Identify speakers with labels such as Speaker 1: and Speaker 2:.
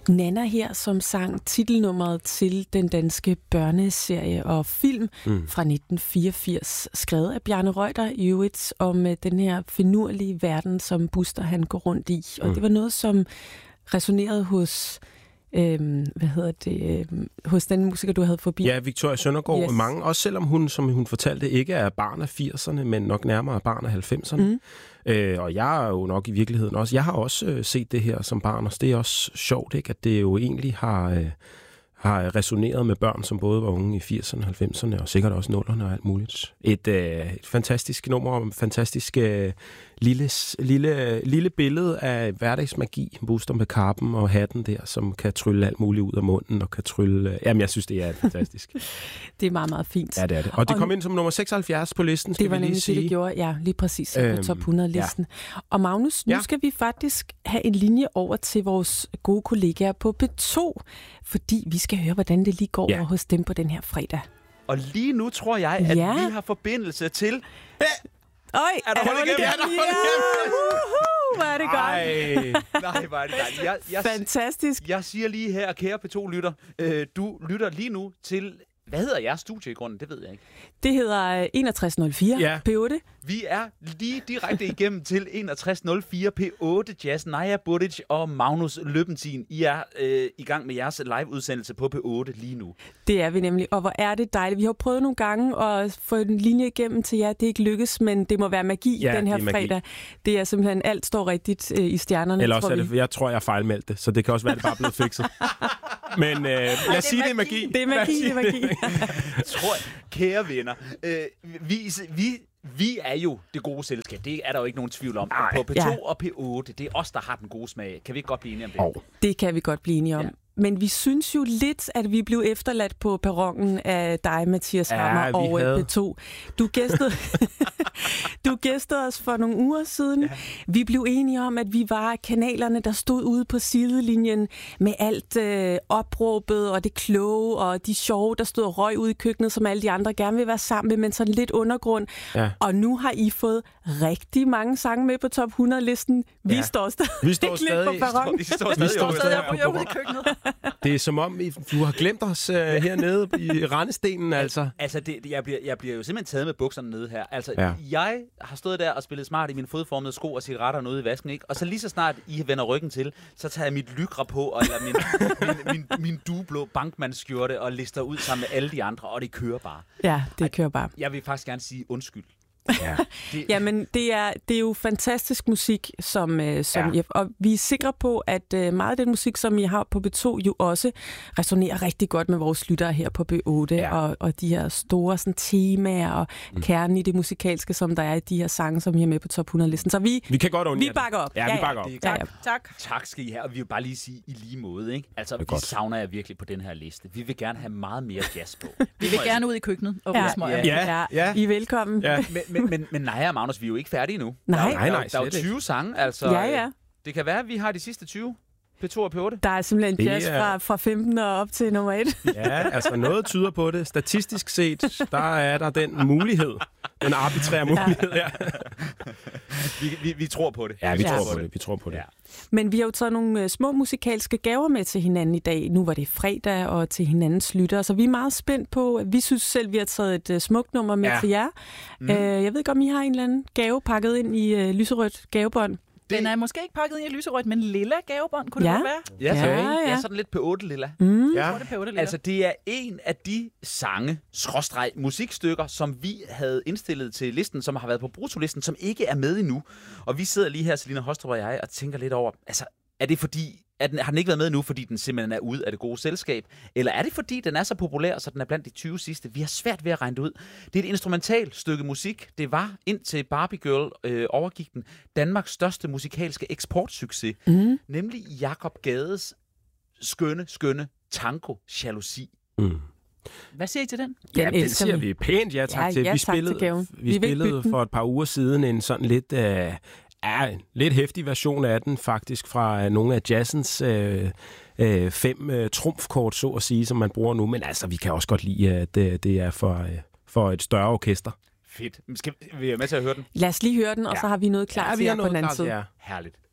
Speaker 1: Nanna her, som sang titelnummeret til den danske børneserie og film fra 1984, skrevet af Bjarne Reuter i øvrigt, om den her finurlige verden, som Buster han går rundt i. Og det var noget, som resonerede hos hos den musiker, du havde forbi.
Speaker 2: Ja, Victoria Søndergaard. Yes. Mange, også selvom hun, som hun fortalte, ikke er barn af 80'erne, men nok nærmere barn af 90'erne. Og jeg er jo nok i virkeligheden også. Jeg har også set det her som barn, og det er også sjovt, ikke, at det jo egentlig har resoneret med børn, som både var unge i 80'erne, 90'erne og sikkert også 0'erne og alt muligt. Et fantastisk nummer og en fantastisk lille billede af hverdagsmagi. Buster med kappen og hatten der, som kan trylle alt muligt ud af munden og kan trylle... Jamen, jeg synes, det er fantastisk.
Speaker 1: Det er meget, meget fint.
Speaker 2: Ja, det er det. Og det kom ind som nummer 76 på listen, skal vi lige sige.
Speaker 1: Det gjorde, ja, lige præcis på top 100-listen. Ja. Og Magnus, nu skal vi faktisk have en linje over til vores gode kollegaer på P2, fordi vi skal høre, hvordan det lige går over hos dem på den her fredag.
Speaker 3: Og lige nu tror jeg, at vi har forbindelse til...
Speaker 1: Øj,
Speaker 3: er der hul igennem?
Speaker 1: Hvor er det godt.
Speaker 3: Nej, hvor er det godt.
Speaker 1: Fantastisk.
Speaker 3: Jeg siger lige her, kære P2-lytter, du lytter lige nu til... Hvad hedder jeres studie i grunden? Det ved jeg ikke.
Speaker 1: Det hedder 6104 P8.
Speaker 3: Vi er lige direkte igennem til 6104 P8 Jazz. Naja Buric og Magnus Løbentin. I er i gang med jeres live-udsendelse på P8 lige nu.
Speaker 1: Det er vi nemlig, og hvor er det dejligt. Vi har prøvet nogle gange at få en linje igennem til jer. Det er ikke lykkes, men det må være magi den her fredag. Det er simpelthen, alt står rigtigt i stjernerne.
Speaker 2: Eller også er det, jeg tror, jeg fejlmeldte det, så det kan også være, det bare er blevet fikset. Men lad os sige, det er magi.
Speaker 1: Det er magi, det er magi.
Speaker 3: Kære venner, vi er jo det gode selskab. Det er der jo ikke nogen tvivl om. På P2 og P8, det er os, der har den gode smag. Kan vi ikke godt blive enige om det?
Speaker 1: Det kan vi godt blive enige om. Ja. Men vi synes jo lidt, at vi blev efterladt på perronen af dig, Mathias Hammer, og P2. Du gæstede os for nogle uger siden. Ja. Vi blev enige om, at vi var kanalerne, der stod ude på sidelinjen med alt opråbet og det kloge og de sjove, der stod og røg ude i køkkenet, som alle de andre gerne vil være sammen med, men sådan lidt undergrund. Ja. Og nu har I fået rigtig mange sange med på top 100-listen. Vi står stadig på perronen.
Speaker 3: Vi står stadig
Speaker 1: ude i køkkenet.
Speaker 2: Det er som om, du har glemt os hernede i rendestenen, altså.
Speaker 3: Altså, jeg bliver jo simpelthen taget med bukserne nede her. Altså, jeg har stået der og spillet smart i mine fodformede sko og cigaretter ude i vasken, ikke? Og så lige så snart I vender ryggen til, så tager jeg mit lygra på, eller min dueblå bankmandsskjorte og lister ud sammen med alle de andre, og det kører bare.
Speaker 1: Ja, det kører bare.
Speaker 3: Jeg vil faktisk gerne sige undskyld.
Speaker 1: Jamen, det er jo fantastisk musik, og vi er sikre på, at meget af den musik, som I har på B2, jo også resonerer rigtig godt med vores lyttere her på B8, og de her store sådan, temaer og kernen i det musikalske, som der er i de her sange, som I har med på top 100-listen. Så vi bakker op.
Speaker 2: Ja, vi bakker op.
Speaker 3: Tak skal I have, og vi vil bare lige sige i lige måde, ikke? Altså, vi savner jer virkelig på den her liste. Vi vil gerne have meget mere jazz på.
Speaker 4: Vi vil gerne ud i køkkenet og
Speaker 1: I er velkommen.
Speaker 3: Ja. Men nej, Magnus, vi er jo ikke færdige nu.
Speaker 1: Nej.
Speaker 3: Der er jo 20 sange, altså.
Speaker 1: Ja.
Speaker 3: Det kan være, at vi har de sidste 20. P2 og P8.
Speaker 1: Der er simpelthen jazz fra 15 og op til nummer 1.
Speaker 2: Ja, altså noget tyder på det. Statistisk set, der er der den mulighed. Den arbitrære mulighed,
Speaker 3: Vi tror på det.
Speaker 2: Ja, vi tror på det. Ja.
Speaker 1: Men vi har jo taget nogle små musikalske gaver med til hinanden i dag. Nu var det fredag og til hinandens lyttere, så vi er meget spændt på. Vi synes selv, vi har taget et smukt nummer med til jer. Jeg ved ikke, om I har en eller anden gave pakket ind i lyserødt gavebånd.
Speaker 4: Den er måske ikke pakket i lysrødt, men lilla gavebånd, kunne det godt være?
Speaker 3: Ja, sådan lidt P8 lilla. Altså, det er en af de sange, musikstykker, som vi havde indstillet til listen, som har været på brutolisten, som ikke er med endnu. Og vi sidder lige her, Selina Hostrup og jeg, og tænker lidt over, altså, er det fordi, har den ikke været med nu, fordi den simpelthen er ude af det gode selskab? Eller er det fordi, den er så populær, så den er blandt de 20 sidste? Vi har svært ved at regne det ud. Det er et instrumentalt stykke musik. Det var indtil Barbie Girl overgik den Danmarks største musikalske eksportsucces. Nemlig Jakob Gades skønne tango jalousi.
Speaker 4: Hvad siger I til den?
Speaker 2: Ja, den siger vi pænt tak til. Vi spillede for et par uger siden en sådan lidt... en lidt heftig version af den, faktisk, fra nogle af jazzens 5 trumfkort, så at sige, som man bruger nu. Men altså, vi kan også godt lide, at det er for et større orkester.
Speaker 3: Fedt. Skal vi være med til at høre den?
Speaker 1: Lad os lige høre den, og så har vi noget klar til jer på den anden side.
Speaker 3: Herligt.